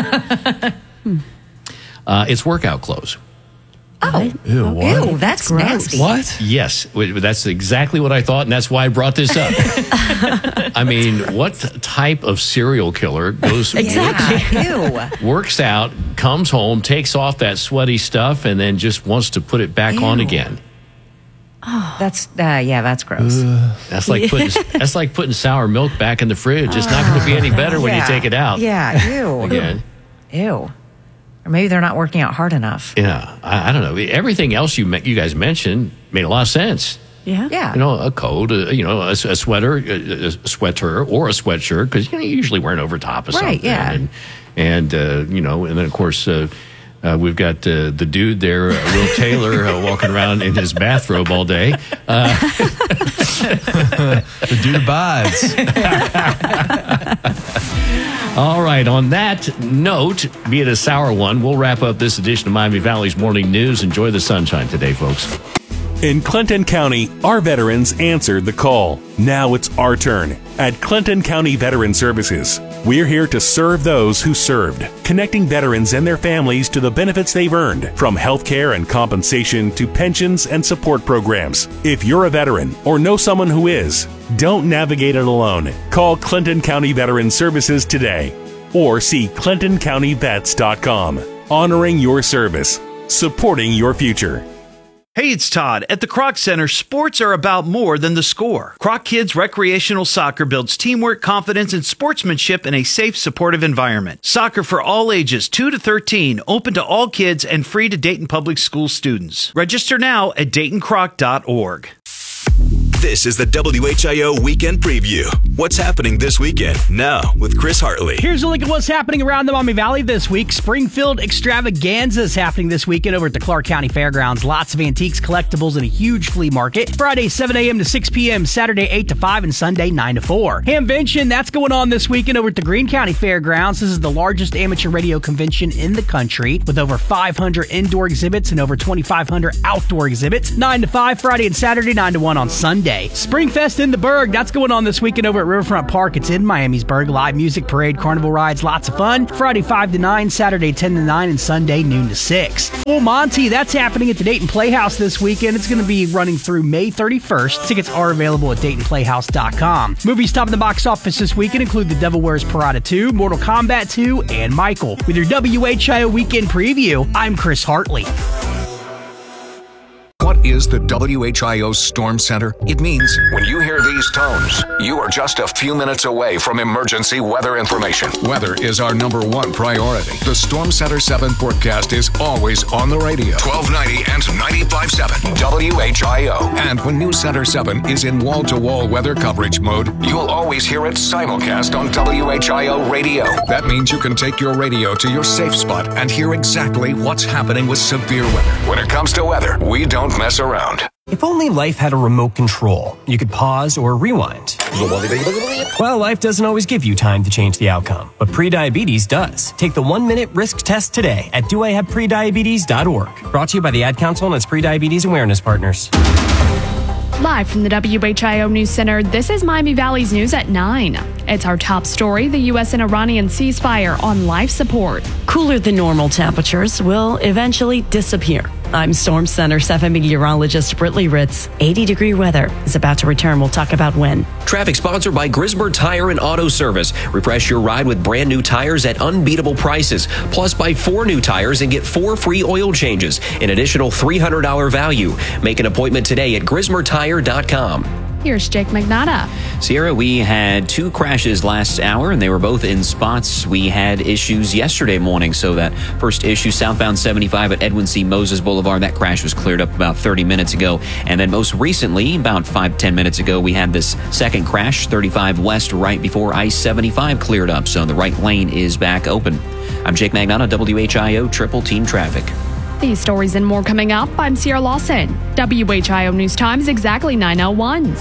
uh, it's workout clothes. Oh, Ew, what? Ew, that's nasty. What? Yes, that's exactly what I thought, and that's why I brought this up. I mean, what type of serial killer goes exactly. works, works out, comes home, takes off that sweaty stuff, and then just wants to put it back Ew. on again? Oh, that's uh, yeah, that's gross. Uh, that's like putting that's like putting sour milk back in the fridge. It's not going to be any better when yeah. you take it out. Yeah, ew. Again. Ew. Or maybe they're not working out hard enough. Yeah, I, I don't know. Everything else you you guys mentioned made a lot of sense. Yeah. Yeah. You know, a coat, a, you know, a, a sweater, a, a sweater, or a sweatshirt, because you know, you usually wear it over top of right, something. Yeah. And, and uh, you know, and then, of course, uh, uh, we've got uh, the dude there, uh, Will Taylor, uh, walking around in his bathrobe all day. Uh, the dude abides. All right, on that note, be it a sour one, we'll wrap up this edition of Miami Valley's Morning News. Enjoy the sunshine today, folks. In Clinton County, our veterans answered the call. Now it's our turn. At Clinton County Veteran Services, we're here to serve those who served, connecting veterans and their families to the benefits they've earned, from health care and compensation to pensions and support programs. If you're a veteran or know someone who is, don't navigate it alone. Call Clinton County Veteran Services today or see clinton county vets dot com. Honoring your service, supporting your future. Hey, it's Todd. At the Kroc Center, sports are about more than the score. Kroc Kids Recreational Soccer builds teamwork, confidence, and sportsmanship in a safe, supportive environment. Soccer for all ages, two to thirteen, open to all kids and free to Dayton Public School students. Register now at dayton croc dot org. This is the W H I O Weekend Preview. What's happening this weekend? Now with Chris Hartley. Here's a look at what's happening around the Maumee Valley this week. Springfield Extravaganza is happening this weekend over at the Clark County Fairgrounds. Lots of antiques, collectibles, and a huge flea market. Friday, seven a.m. to six p.m., Saturday, eight to five, and Sunday, nine to four. Hamvention, that's going on this weekend over at the Greene County Fairgrounds. This is the largest amateur radio convention in the country with over five hundred indoor exhibits and over twenty-five hundred outdoor exhibits. nine to five Friday and Saturday, nine to one on Sunday. Springfest in the Berg, that's going on this weekend over at Riverfront Park. It's in Miamisburg. Live music, parade, carnival rides, lots of fun. Friday five to nine, Saturday ten to nine, and Sunday noon to six. Full Monty, that's happening at the Dayton Playhouse this weekend. It's going to be running through May thirty-first. Tickets are available at dayton playhouse dot com. Movies topping the box office this weekend include The Devil Wears Prada two, Mortal Kombat two, and Michael. With your W H I O Weekend Preview, I'm Chris Hartley. What is the W H I O Storm Center? It means when you hear these tones, you are just a few minutes away from emergency weather information. Weather is our number one priority. The Storm Center seven forecast is always on the radio. twelve ninety and ninety-five point seven W H I O. And when News Center seven is in wall-to-wall weather coverage mode, you'll always hear it simulcast on W H I O radio. That means you can take your radio to your safe spot and hear exactly what's happening with severe weather. When it comes to weather, we don't mess around. If only life had a remote control, you could pause or rewind. Well, life doesn't always give you time to change the outcome, but prediabetes does. Take the one-minute risk test today at do I have prediabetes dot org. Brought to you by the Ad Council and its prediabetes awareness partners. Live from the W H I O News Center, this is Miami Valley's News at nine. It's our top story, the U S and Iranian ceasefire on life support. Cooler than normal temperatures will eventually disappear. I'm Storm Center seven meteorologist Britley Ritz. eighty degree weather is about to return. We'll talk about when. Traffic sponsored by Grismer Tire and Auto Service. Refresh your ride with brand new tires at unbeatable prices. Plus, buy four new tires and get four free oil changes. An additional three hundred dollars value. Make an appointment today at grismer tire dot com. Here's Jake Magnotta. Sierra, we had two crashes last hour, and they were both in spots. We had issues yesterday morning, so that first issue, southbound seventy-five at Edwin C. Moses Boulevard, that crash was cleared up about thirty minutes ago. And then most recently, about five, ten minutes ago, we had this second crash, thirty-five west, right before I seventy-five cleared up, so the right lane is back open. I'm Jake Magnotta, W H I O Triple Team Traffic. These stories and more coming up. I'm Sierra Lawson. W H I O News Time is exactly nine oh one.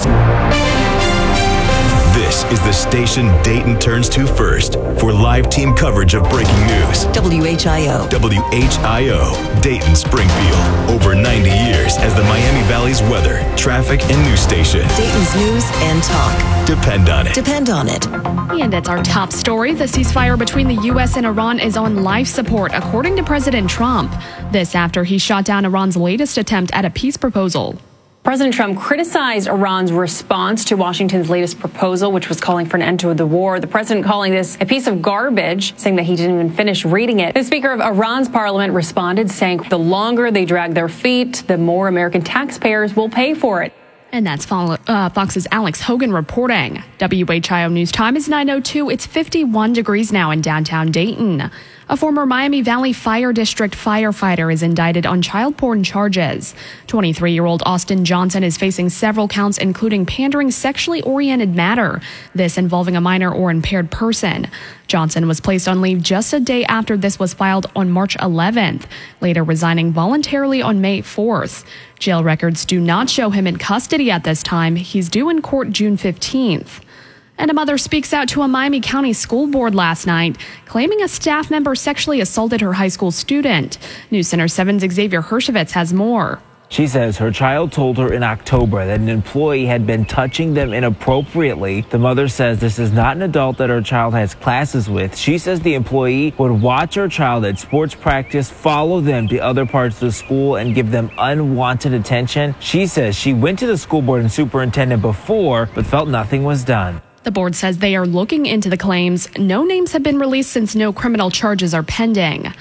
This is the station Dayton turns to first for live team coverage of breaking news. W H I O. W H I O, Dayton Springfield. Over ninety years as the Miami Valley's weather, traffic, and news station. Dayton's news and talk. Depend on it. Depend on it. And it's our top story. The ceasefire between the U S and Iran is on life support, according to President Trump. This after he shot down Iran's latest attempt at a peace proposal. President Trump criticized Iran's response to Washington's latest proposal, which was calling for an end to the war. The president calling this a piece of garbage, saying that he didn't even finish reading it. The Speaker of Iran's parliament responded, saying the longer they drag their feet, the more American taxpayers will pay for it. And that's uh, Fox's Alex Hogan reporting. W H I O News Time is nine oh two. It's fifty-one degrees now in downtown Dayton. A former Miami Valley Fire District firefighter is indicted on child porn charges. twenty-three-year-old Austin Johnson is facing several counts, including pandering sexually oriented matter, this involving a minor or impaired person. Johnson was placed on leave just a day after this was filed on March eleventh, later resigning voluntarily on May fourth. Jail records do not show him in custody at this time. He's due in court June fifteenth. And a mother speaks out to a Miami County school board last night, claiming a staff member sexually assaulted her high school student. News Center seven's Xavier Hershevitz has more. She says her child told her in October that an employee had been touching them inappropriately. The mother says this is not an adult that her child has classes with. She says the employee would watch her child at sports practice, follow them to other parts of the school, and give them unwanted attention. She says she went to the school board and superintendent before, but felt nothing was done. The board says they are looking into the claims. No names have been released since no criminal charges are pending.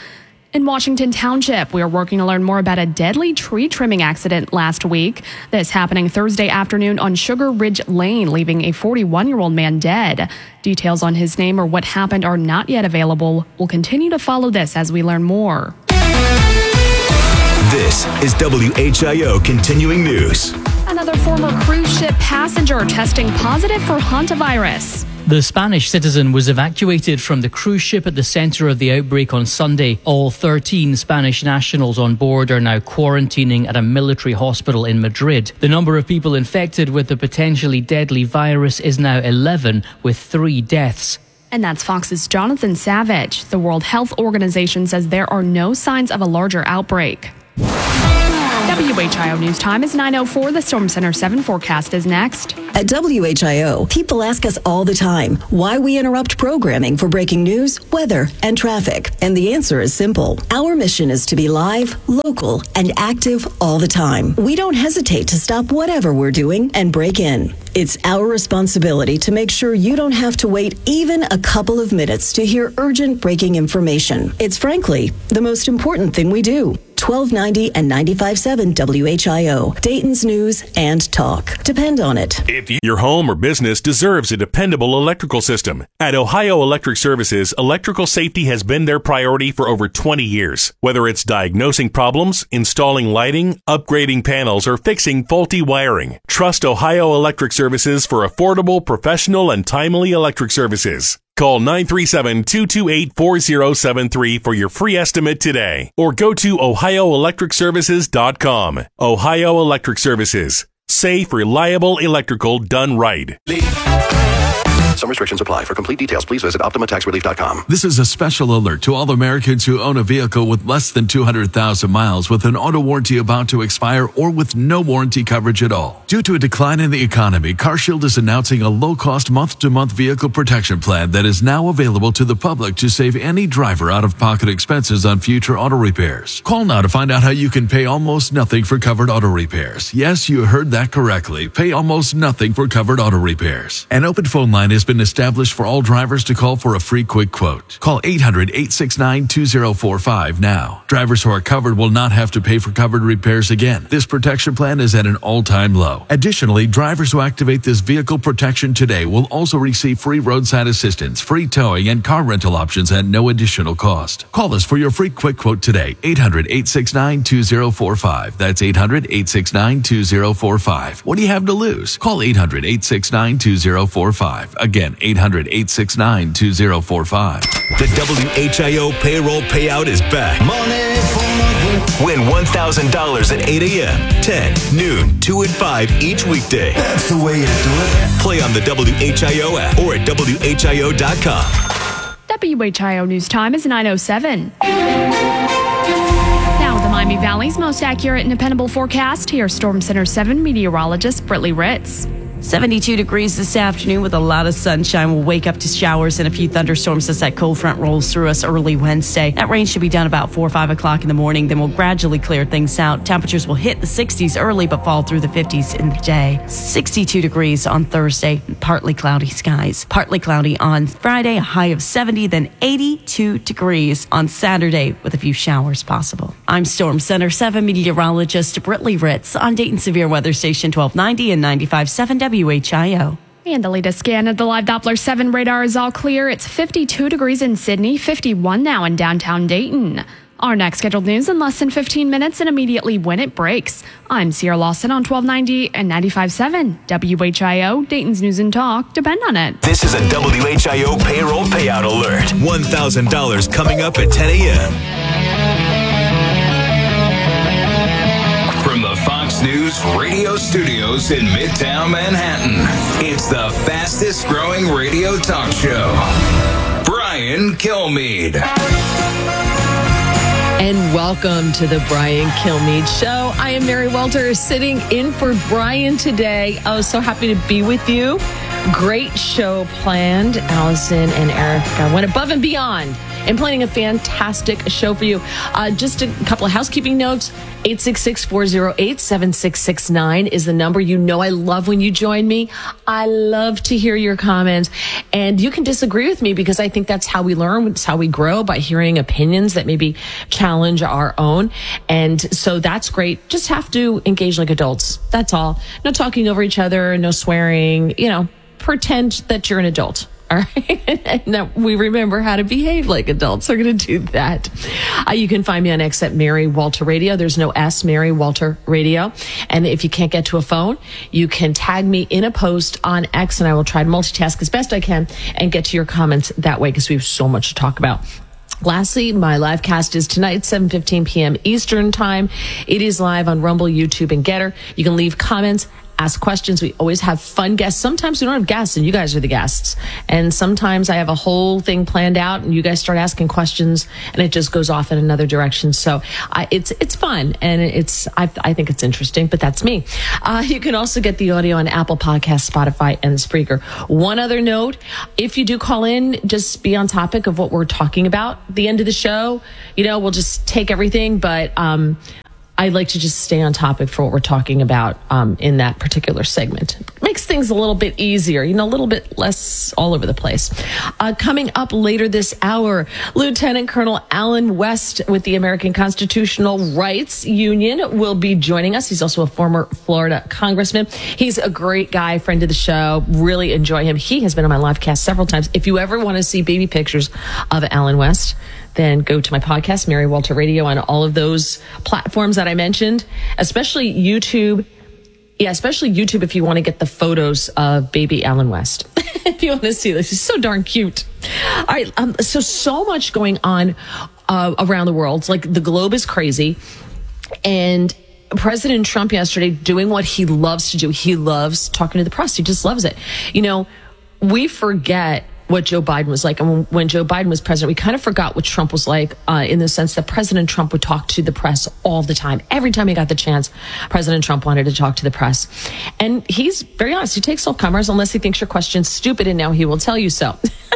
In Washington Township, we are working to learn more about a deadly tree trimming accident last week. This happening Thursday afternoon on Sugar Ridge Lane, leaving a forty-one-year-old man dead. Details on his name or what happened are not yet available. We'll continue to follow this as we learn more. This is W H I O Continuing News. Another former cruise ship passenger testing positive for hantavirus. The Spanish citizen was evacuated from the cruise ship at the center of the outbreak on Sunday. All thirteen Spanish nationals on board are now quarantining at a military hospital in Madrid. The number of people infected with the potentially deadly virus is now eleven, with three deaths. And that's Fox's Jonathan Savage. The World Health Organization says there are no signs of a larger outbreak. W H I O News Time is nine oh four. The Storm Center seven forecast is next. At W H I O, people ask us all the time why we interrupt programming for breaking news, weather, and traffic. And the answer is simple. Our mission is to be live, local, and active all the time. We don't hesitate to stop whatever we're doing and break in. It's our responsibility to make sure you don't have to wait even a couple of minutes to hear urgent breaking information. It's frankly the most important thing we do. twelve ninety and ninety-five point seven W H I O, Dayton's News and Talk. Depend on it. If your home or business deserves a dependable electrical system, at Ohio Electric Services, electrical safety has been their priority for over twenty years. Whether it's diagnosing problems, installing lighting, upgrading panels, or fixing faulty wiring, trust Ohio Electric Services for affordable, professional, and timely electric services. Call nine three seven, two two eight, four zero seven three for your free estimate today, or go to ohio electric services dot com. Ohio Electric Services. Safe, reliable electrical done right. Some restrictions apply. For complete details, please visit optima tax relief dot com. This is a special alert to all Americans who own a vehicle with less than two hundred thousand miles with an auto warranty about to expire or with no warranty coverage at all. Due to a decline in the economy, CarShield is announcing a low-cost month-to-month vehicle protection plan that is now available to the public to save any driver out-of-pocket expenses on future auto repairs. Call now to find out how you can pay almost nothing for covered auto repairs. Yes, you heard that correctly. Pay almost nothing for covered auto repairs. An open phone line is been established for all drivers to call for a free quick quote. Call eight hundred, eight six nine, two zero four five now. Drivers who are covered will not have to pay for covered repairs again. This protection plan is at an all-time low. Additionally, drivers who activate this vehicle protection today will also receive free roadside assistance, free towing, and car rental options at no additional cost. Call us for your free quick quote today. eight hundred, eight six nine, two zero four five. That's eight hundred, eight six nine, two zero four five. What do you have to lose? Call eight hundred, eight six nine, two zero four five. Again, eight hundred, eight six nine, two zero four five. The W H I O payroll payout is back. Money for my Win one thousand dollars at eight a.m., ten, noon, two, and five each weekday. That's the way you do it. Play on the W H I O app or at W H I O dot com. W H I O News Time is nine oh seven. Now, the Miami Valley's most accurate and dependable forecast. Here's Storm Center seven meteorologist Britley Ritz. seventy-two degrees this afternoon with a lot of sunshine. We'll wake up to showers and a few thunderstorms as that cold front rolls through us early Wednesday. That rain should be done about four or five o'clock in the morning. Then we'll gradually clear things out. Temperatures will hit the sixties early but fall through the fifties in the day. sixty-two degrees on Thursday, partly cloudy skies. Partly cloudy on Friday, a high of seventy, then eighty-two degrees on Saturday with a few showers possible. I'm Storm Center seven meteorologist Britley Ritz on Dayton Severe Weather Station twelve ninety and ninety-five point seven W H I O. And the latest scan of the live Doppler seven radar is all clear. It's fifty-two degrees in Sydney, fifty-one now in downtown Dayton. Our next scheduled news in less than fifteen minutes and immediately when it breaks. I'm Sierra Lawson on twelve ninety and ninety-five point seven W H I O, Dayton's News and Talk. Depend on it. This is a W H I O payroll payout alert. one thousand dollars coming up at ten a.m. From the Fox News radio studios in Midtown Manhattan, it's the fastest growing radio talk show. Brian Kilmeade. And welcome to the Brian Kilmeade Show. I am Mary Welter, sitting in for Brian today. I was so happy to be with you. Great show planned. Allison and Erica went above and beyond and planning a fantastic show for you. Uh, just a couple of housekeeping notes. eight six six, four oh eight, seven six six nine is the number. You know I love when you join me. I love to hear your comments. And you can disagree with me because I think that's how we learn. It's how we grow, by hearing opinions that maybe challenge our own. And so that's great. Just have to engage like adults. That's all. No talking over each other, no swearing, you know, pretend that you're an adult. All right. And that we remember how to behave like adults. We're going to do that. Uh, you can find me on X at Mary Walter Radio. There's no S, Mary Walter Radio. And if you can't get to a phone, you can tag me in a post on X, and I will try to multitask as best I can and get to your comments that way, because we have so much to talk about. Lastly, my live cast is tonight, seven fifteen p.m. Eastern Time. It is live on Rumble, YouTube, and Getter. You can leave comments, ask questions. We always have fun guests. Sometimes we don't have guests and you guys are the guests. And sometimes I have a whole thing planned out and you guys start asking questions and it just goes off in another direction. So I, it's it's fun and it's I, I think it's interesting, but that's me. Uh, you can also get the audio on Apple Podcasts, Spotify, and Spreaker. One other note, if you do call in, just be on topic of what we're talking about. At the end of the show, you know, we'll just take everything, but um I'd like to just stay on topic for what we're talking about um, in that particular segment. Makes things a little bit easier, you know, a little bit less all over the place. Uh, coming up later this hour, Lieutenant Colonel Allen West with the American Constitutional Rights Union will be joining us. He's also a former Florida congressman. He's a great guy, friend of the show. Really enjoy him. He has been on my live cast several times. If you ever want to see baby pictures of Allen West, then go to my podcast, Mary Walter Radio, on all of those platforms that I mentioned, especially YouTube. Yeah, especially YouTube if you want to get the photos of baby Allen West. If you want to see this, he's so darn cute. All right, um, so, so much going on uh, around the world. It's like the globe is crazy. And President Trump yesterday doing what he loves to do. He loves talking to the press. He just loves it. You know, we forget what Joe Biden was like. And when Joe Biden was president, we kind of forgot what Trump was like uh, in the sense that President Trump would talk to the press all the time. Every time he got the chance, President Trump wanted to talk to the press. And he's very honest. He takes all comers unless he thinks your question's stupid, and now he will tell you so.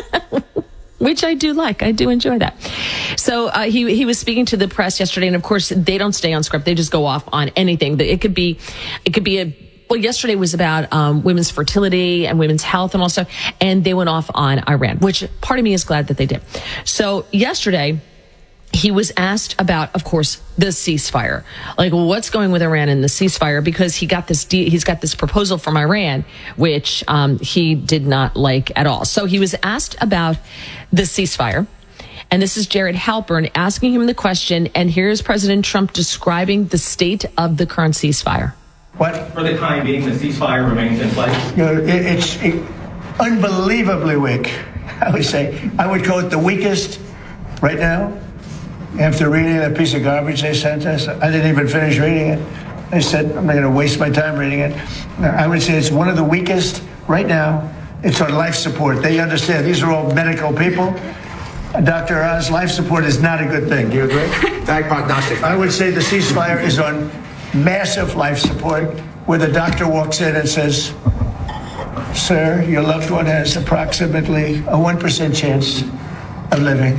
Which I do like. I do enjoy that. So uh, he he was speaking to the press yesterday, and of course, they don't stay on script. They just go off on anything. It could be, it could be a Well, yesterday was about um, women's fertility and women's health and all stuff, and they went off on Iran, which part of me is glad that they did. So yesterday, he was asked about, of course, the ceasefire, like what's going with Iran and the ceasefire, because he got this de- he's got this proposal from Iran, which um, he did not like at all. So he was asked about the ceasefire. And this is Jared Halpern asking him the question, and here's President Trump describing the state of the current ceasefire. What? For the time being, the ceasefire remains in place? You know, it, it's it, unbelievably weak, I would say. I would call it the weakest right now. After reading that piece of garbage they sent us, I didn't even finish reading it. I said, I'm not going to waste my time reading it. I would say it's one of the weakest right now. It's on life support. They understand. These are all medical people. Doctor Oz, life support is not a good thing. Do you agree? Bad prognostic. I would say the ceasefire is on massive life support, where the doctor walks in and says, sir, your loved one has approximately a one percent chance of living.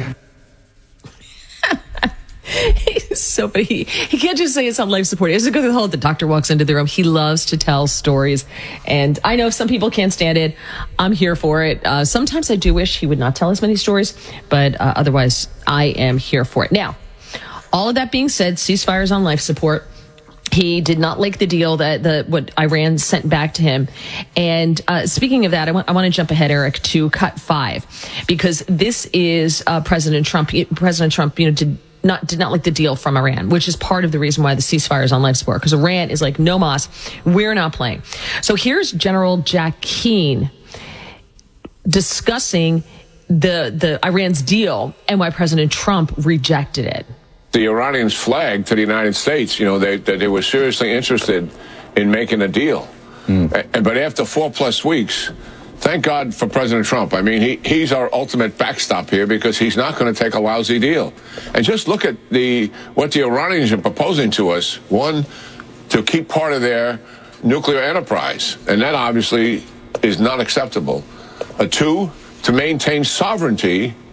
He's so funny. He, he can't just say it's on life support. He has to go through the whole, the doctor walks into the room. He loves to tell stories. And I know some people can't stand it. I'm here for it. Uh, sometimes I do wish he would not tell as many stories, but uh, otherwise I am here for it. Now, all of that being said, ceasefire is on life support. He did not like the deal that the what Iran sent back to him. And uh, speaking of that, I want, I want to jump ahead, Eric, to cut five, because this is uh, President Trump. President Trump, you know, did not did not like the deal from Iran, which is part of the reason why the ceasefire is on life support, because Iran is like, no mas, we're not playing. So here's General Jack Keane discussing the the Iran's deal and why President Trump rejected it. The Iranians flagged to the United States, you know, they, that they were seriously interested in making a deal. Mm. And, but after four plus weeks, thank God for President Trump. I mean, he, he's our ultimate backstop here, because he's not going to take a lousy deal. And just look at the what the Iranians are proposing to us. One, to keep part of their nuclear enterprise, and that obviously is not acceptable. Uh, two, to maintain sovereignty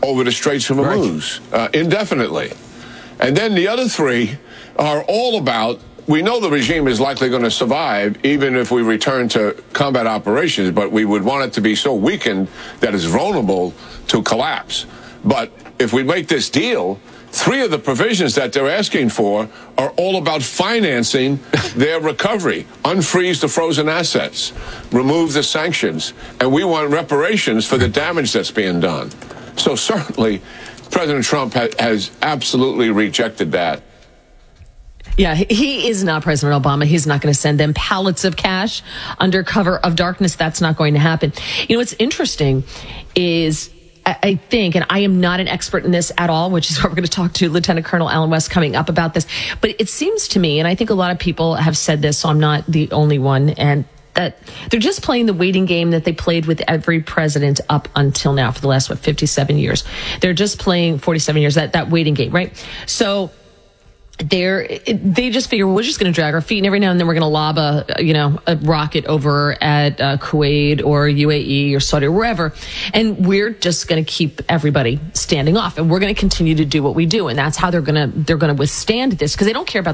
over the Straits of Hormuz uh, indefinitely. And then the other three are all about, we know the regime is likely going to survive even if we return to combat operations, but we would want it to be so weakened that it's vulnerable to collapse. But if we make this deal, three of the provisions that they're asking for are all about financing their recovery. Unfreeze the frozen assets, remove the sanctions, and we want reparations for the damage that's being done. So certainly, President Trump ha- has absolutely rejected that. Yeah, he is not President Obama. He's not going to send them pallets of cash under cover of darkness. That's not going to happen. You know, what's interesting is I think, and I am not an expert in this at all, which is why we're going to talk to Lieutenant Colonel Allen West coming up about this. But it seems to me, and I think a lot of people have said this, so I'm not the only one, and that they're just playing the waiting game that they played with every president up until now for the last, what, fifty-seven years. They're just playing forty-seven years, that, that waiting game, right? So they're, they just figure we're just going to drag our feet, and every now and then we're going to lob a, you know, a rocket over at uh, Kuwait or U A E or Saudi or wherever, and we're just going to keep everybody standing off, and we're going to continue to do what we do, and that's how they're going to they're going to withstand this, because they don't care about